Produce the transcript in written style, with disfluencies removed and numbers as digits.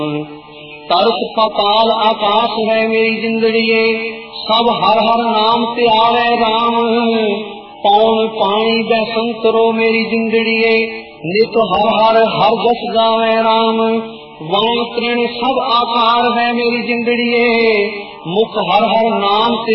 तरस पाताल आकाश है मेरी जिंदड़िए, सब हर हर नाम ते आवे राम। पौन पानी बै संतरो मेरी जिंदड़िए, नित हर हर हर जस गावे राम। वाण तृण सब आकार है मेरी जिंदड़िए, मुख हर हर नाम ते